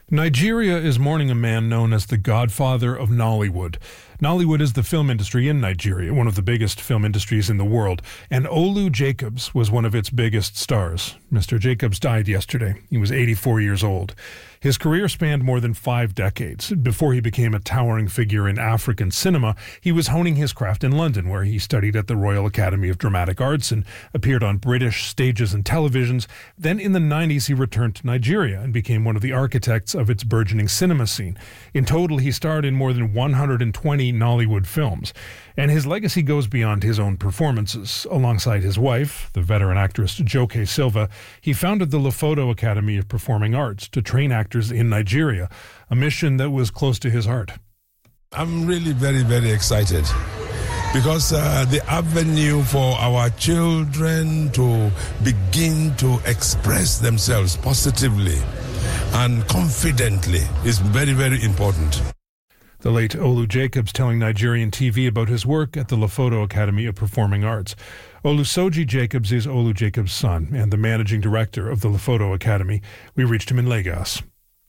Nigeria is mourning a man known as the godfather of Nollywood. Nollywood is the film industry in Nigeria, one of the biggest film industries in the world, and Olu Jacobs was one of its biggest stars. Mr. Jacobs died yesterday. He was 84 years old. His career spanned more than 5 decades. Before he became a towering figure in African cinema, he was honing his craft in London, where he studied at the Royal Academy of Dramatic Arts and appeared on British stages and televisions. Then in the 90s, he returned to Nigeria and became one of the architects of its burgeoning cinema scene. In total, he starred in more than 120 Nollywood films. And his legacy goes beyond his own performances. Alongside his wife, the veteran actress Joke Silva, he founded the Lefoto Academy of Performing Arts to train actors in Nigeria, a mission that was close to his heart. I'm really very, very excited because the avenue for our children to begin to express themselves positively and confidently is very, very important. The late Olu Jacobs telling Nigerian TV about his work at the Lefoto Academy of Performing Arts. Olusoji Jacobs is Olu Jacobs' son and the managing director of the Lefoto Academy. We reached him in Lagos.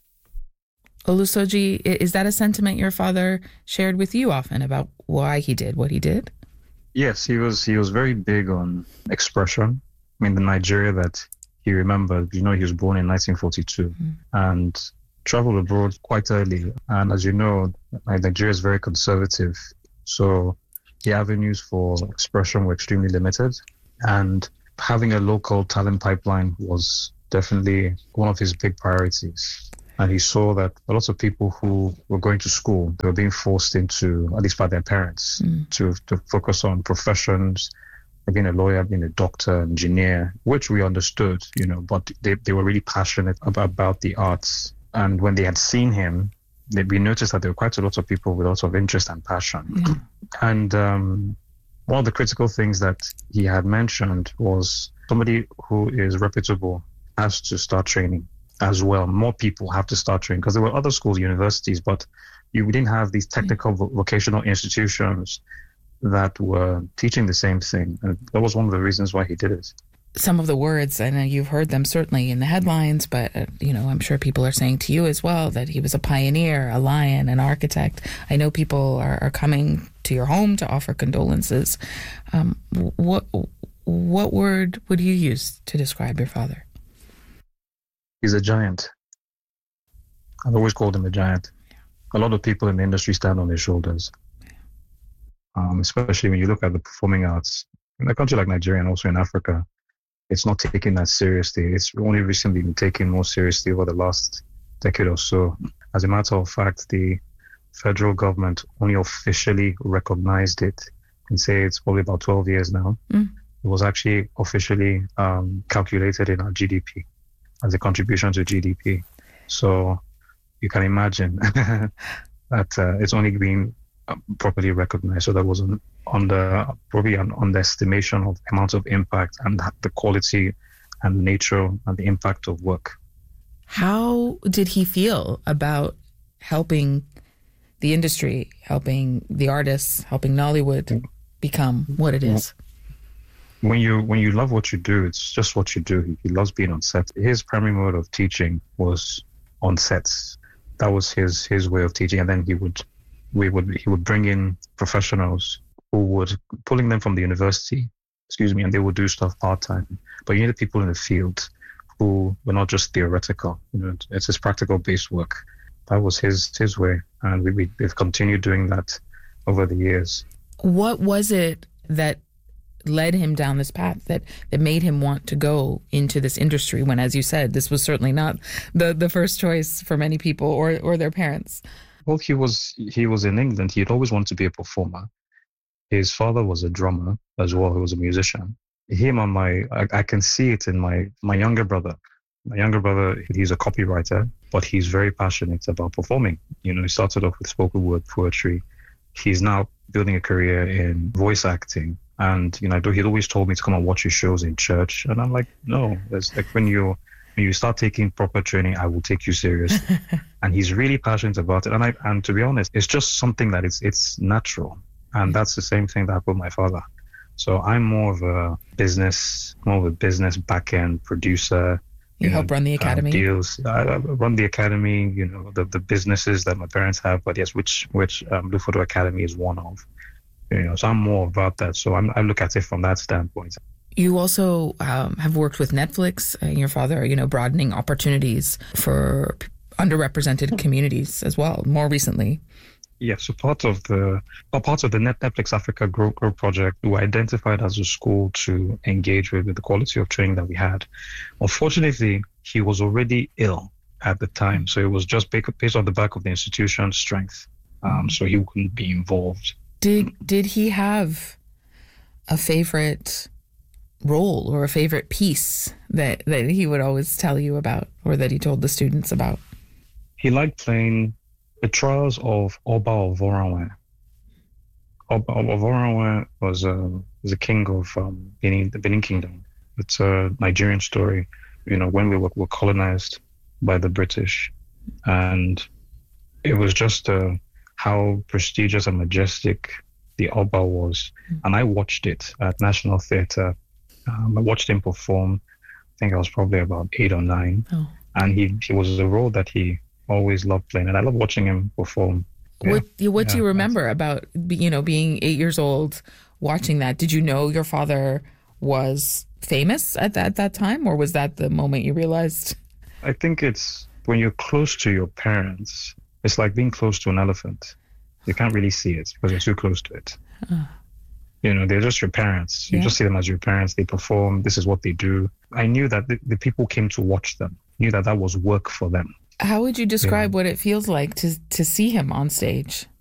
Olusoji, is that a sentiment your father shared with you often about why he did what he did? Yes, he was very big on expression. I mean, the Nigeria that he remembered, he was born in 1942 and traveled abroad quite early. And as you know, Nigeria is very conservative. So the avenues for expression were extremely limited. And having a local talent pipeline was definitely one of his big priorities. And he saw that a lot of people who were going to school, they were being forced into, at least by their parents, to focus on professions, being a lawyer, being a doctor, engineer, which we understood, but they were really passionate about the arts. And when they had seen him, we noticed that there were quite a lot of people with lots of interest and passion. Yeah. And one of the critical things that he had mentioned was somebody who is reputable has to start training as well. More people have to start training because there were other schools, universities, but we didn't have these technical vocational institutions that were teaching the same thing. And that was one of the reasons why he did it. Some of the words, I know you've heard them certainly in the headlines, but, I'm sure people are saying to you as well that he was a pioneer, a lion, an architect. I know people are coming to your home to offer condolences. What word would you use to describe your father? He's a giant. I've always called him a giant. Yeah. A lot of people in the industry stand on his shoulders, especially when you look at the performing arts. In a country like Nigeria and also in Africa, it's not taken that seriously. It's only recently been taken more seriously over the last decade or so. As a matter of fact, the federal government only officially recognized it, and say it's probably about 12 years now. It was actually officially calculated in our GDP as a contribution to GDP. So you can imagine that it's only been properly recognized. So that was probably an underestimation of the amount of impact and the quality and nature and the impact of work. How did he feel about helping the industry, helping the artists, helping Nollywood become what it is? When you love what you do, it's just what you do. He loves being on set. His primary mode of teaching was on sets. That was his way of teaching. And then he would bring in professionals who would pulling them from the university, and they would do stuff part-time. But you needed people in the field who were not just theoretical. It's his practical based work. That was his way. And we've continued doing that over the years. What was it that led him down this path that made him want to go into this industry when, as you said, this was certainly not the first choice for many people or their parents? Well, he was in England. He had always wanted to be a performer. His father was a drummer as well. He was a musician. Him and I can see it in my younger brother. My younger brother, he's a copywriter, but he's very passionate about performing. He started off with spoken word poetry. He's now building a career in voice acting. And, he'd always told me to come and watch his shows in church. And I'm like, no, it's like when you start taking proper training, I will take you serious. And he's really passionate about it. And to be honest, it's just something that it's natural. And that's the same thing that happened with my father. So I'm more of a business back-end producer, You help run the academy? Deals. I run the academy, the businesses that my parents have, but yes, which Blue Photo Academy is one of. So I'm more about that. So I look at it from that standpoint. You also have worked with Netflix and your father, broadening opportunities for underrepresented communities as well, more recently. Yeah, so part of the Netflix Africa Grow project, we were identified as a school to engage with the quality of training that we had. Unfortunately, he was already ill at the time, so it was just based on the back of the institution's strength. So he couldn't be involved. Did he have a favorite role or a favorite piece that he would always tell you about, or that he told the students about? He liked playing the Trials of Oba of Oranwe. Oba of Oranwe was a king of the Benin Kingdom. It's a Nigerian story. When we were colonized by the British, and it was just how prestigious and majestic the Oba was. And I watched it at National Theatre. I watched him perform. I think I was probably about 8 or 9. Oh. And he was a role that he always loved playing, and I love watching him perform. What do you remember about being 8 years old, watching that? Did you know your father was famous at that time, or was that the moment you realized? I think it's when you're close to your parents, it's like being close to an elephant. You can't really see it because you're too close to it. They're just your parents. You just see them as your parents. They perform. This is what they do. I knew that the people came to watch them, knew that was work for them. How would you describe what it feels like to see him on stage?